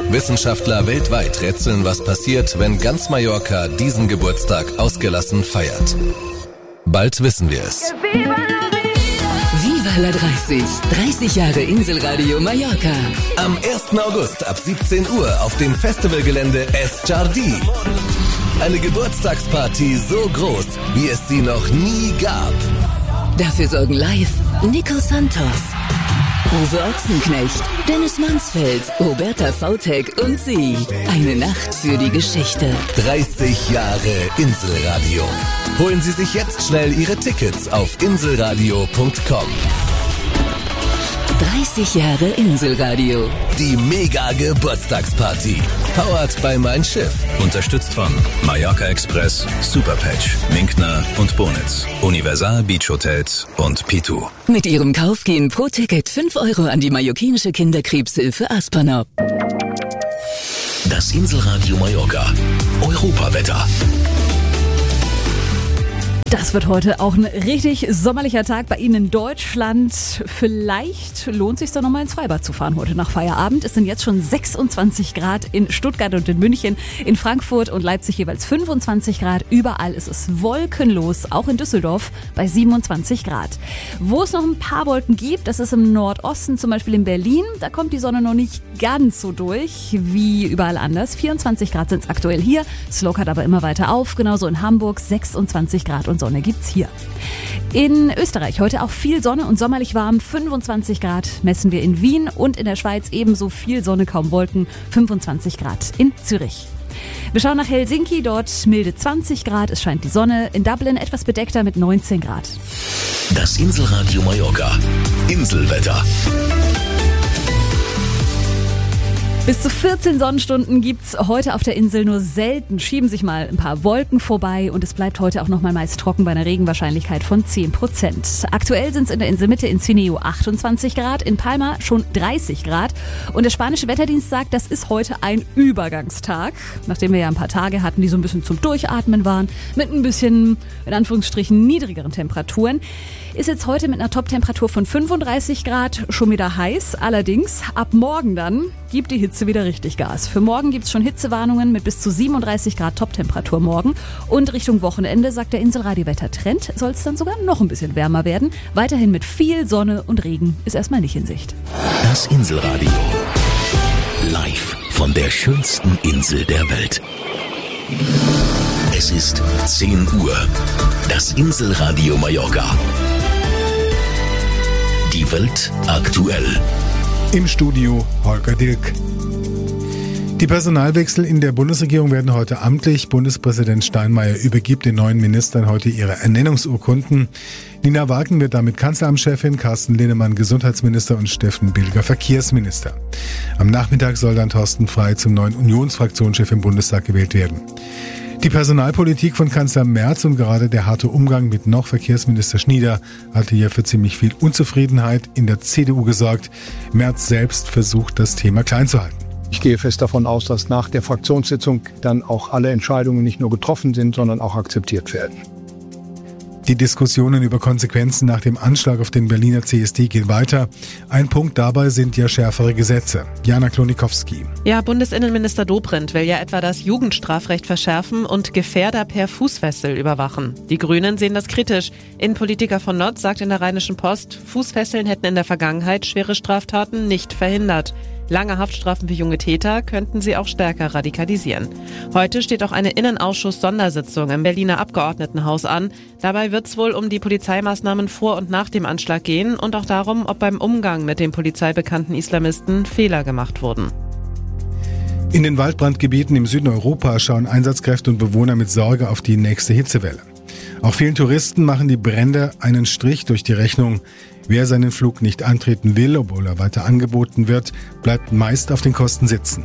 Wissenschaftler weltweit rätseln, was passiert, wenn ganz Mallorca diesen Geburtstag ausgelassen feiert. Bald wissen wir es. Viva la 30. 30 Jahre Inselradio Mallorca. Am 1. August ab 17 Uhr auf dem Festivalgelände Es Jardí. Eine Geburtstagsparty so groß, wie es sie noch nie gab. Dafür sorgen live Nico Santos, Uwe Ochsenknecht, Dennis Mansfeld, Roberta Vautek und sie. Eine Nacht für die Geschichte. 30 Jahre Inselradio. Holen Sie sich jetzt schnell Ihre Tickets auf inselradio.com. 30 Jahre Inselradio. Die Mega-Geburtstagsparty. Powered by Mein Schiff. Unterstützt von Mallorca Express, Superpatch, Minkner und Bonitz, Universal Beach Hotels und Pitu. Mit ihrem Kauf gehen pro Ticket 5 Euro an die mallorquinische Kinderkrebshilfe Aspernop. Das Inselradio Mallorca. Europawetter. Das wird heute auch ein richtig sommerlicher Tag bei Ihnen in Deutschland. Vielleicht lohnt es sich da nochmal ins Freibad zu fahren heute nach Feierabend. Es sind jetzt schon 26 Grad in Stuttgart und in München, in Frankfurt und Leipzig jeweils 25 Grad. Überall ist es wolkenlos, auch in Düsseldorf bei 27 Grad. Wo es noch ein paar Wolken gibt, das ist im Nordosten, zum Beispiel in Berlin. Da kommt die Sonne noch nicht ganz so durch wie überall anders. 24 Grad sind es aktuell hier. Es lockert aber immer weiter auf. Genauso in Hamburg 26 Grad und Sonne gibt's hier. In Österreich heute auch viel Sonne und sommerlich warm. 25 Grad messen wir in Wien und in der Schweiz ebenso viel Sonne, kaum Wolken. 25 Grad in Zürich. Wir schauen nach Helsinki, dort milde 20 Grad, es scheint die Sonne. In Dublin etwas bedeckter mit 19 Grad. Das Inselradio Mallorca. Inselwetter. Bis zu 14 Sonnenstunden gibt's heute auf der Insel nur selten. Schieben sich mal ein paar Wolken vorbei und es bleibt heute auch noch mal meist trocken bei einer Regenwahrscheinlichkeit von 10%. Aktuell sind es in der Inselmitte in Cineo 28 Grad, in Palma schon 30 Grad. Und der spanische Wetterdienst sagt, das ist heute ein Übergangstag. Nachdem wir ja ein paar Tage hatten, die so ein bisschen zum Durchatmen waren, mit ein bisschen, in Anführungsstrichen, niedrigeren Temperaturen. Ist jetzt heute mit einer Toptemperatur von 35 Grad schon wieder heiß. Allerdings, ab morgen dann gibt die Hitze wieder richtig Gas. Für morgen gibt es schon Hitzewarnungen mit bis zu 37 Grad Toptemperatur morgen. Und Richtung Wochenende, sagt der Inselradio-Wettertrend, soll es dann sogar noch ein bisschen wärmer werden. Weiterhin mit viel Sonne und Regen ist erstmal nicht in Sicht. Das Inselradio. Live von der schönsten Insel der Welt. Es ist 10 Uhr. Das Inselradio Mallorca. Die Welt aktuell. Im Studio Holger Dilk. Die Personalwechsel in der Bundesregierung werden heute amtlich. Bundespräsident Steinmeier übergibt den neuen Ministern heute ihre Ernennungsurkunden. Nina Wagen wird damit Kanzleramtschefin, Carsten Linnemann Gesundheitsminister und Steffen Bilger Verkehrsminister. Am Nachmittag soll dann Thorsten Frey zum neuen Unionsfraktionschef im Bundestag gewählt werden. Die Personalpolitik von Kanzler Merz und gerade der harte Umgang mit noch Verkehrsminister Schnieder hatte hier für ziemlich viel Unzufriedenheit in der CDU gesorgt. Merz selbst versucht, das Thema klein zu halten. Ich gehe fest davon aus, dass nach der Fraktionssitzung dann auch alle Entscheidungen nicht nur getroffen sind, sondern auch akzeptiert werden. Die Diskussionen über Konsequenzen nach dem Anschlag auf den Berliner CSD gehen weiter. Ein Punkt dabei sind ja schärfere Gesetze. Jana Klonikowski. Ja, Bundesinnenminister Dobrindt will ja etwa das Jugendstrafrecht verschärfen und Gefährder per Fußfessel überwachen. Die Grünen sehen das kritisch. Innenpolitiker von Notz sagt in der Rheinischen Post, Fußfesseln hätten in der Vergangenheit schwere Straftaten nicht verhindert. Lange Haftstrafen für junge Täter könnten sie auch stärker radikalisieren. Heute steht auch eine Innenausschuss-Sondersitzung im Berliner Abgeordnetenhaus an. Dabei wird es wohl um die Polizeimaßnahmen vor und nach dem Anschlag gehen und auch darum, ob beim Umgang mit den polizeibekannten Islamisten Fehler gemacht wurden. In den Waldbrandgebieten im Süden Europas schauen Einsatzkräfte und Bewohner mit Sorge auf die nächste Hitzewelle. Auch vielen Touristen machen die Brände einen Strich durch die Rechnung. Wer seinen Flug nicht antreten will, obwohl er weiter angeboten wird, bleibt meist auf den Kosten sitzen.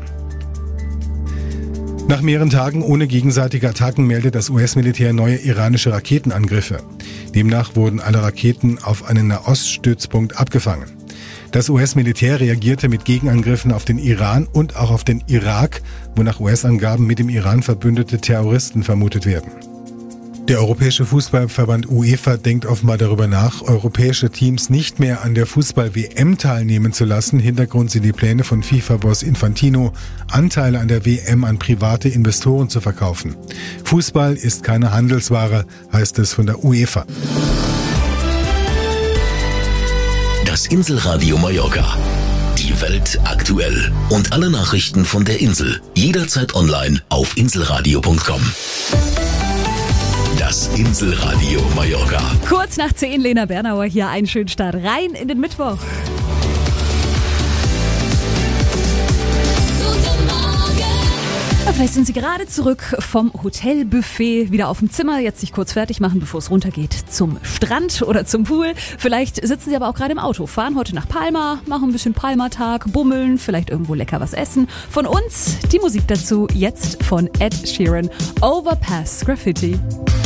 Nach mehreren Tagen ohne gegenseitige Attacken meldet das US-Militär neue iranische Raketenangriffe. Demnach wurden alle Raketen auf einen Nahoststützpunkt abgefangen. Das US-Militär reagierte mit Gegenangriffen auf den Iran und auch auf den Irak, wo nach US-Angaben mit dem Iran verbündete Terroristen vermutet werden. Der Europäische Fußballverband UEFA denkt offenbar darüber nach, europäische Teams nicht mehr an der Fußball-WM teilnehmen zu lassen. Hintergrund sind die Pläne von FIFA-Boss Infantino, Anteile an der WM an private Investoren zu verkaufen. Fußball ist keine Handelsware, heißt es von der UEFA. Das Inselradio Mallorca. Die Welt aktuell. Und alle Nachrichten von der Insel. Jederzeit online auf inselradio.com. Das Inselradio Mallorca. Kurz nach 10, Lena Bernauer hier, einen schönen Start rein in den Mittwoch. Vielleicht sind Sie gerade zurück vom Hotelbuffet, wieder auf dem Zimmer, jetzt sich kurz fertig machen, bevor es runtergeht zum Strand oder zum Pool. Vielleicht sitzen Sie aber auch gerade im Auto, fahren heute nach Palma, machen ein bisschen Palma-Tag, bummeln, vielleicht irgendwo lecker was essen. Von uns die Musik dazu jetzt von Ed Sheeran, Overpass Graffiti.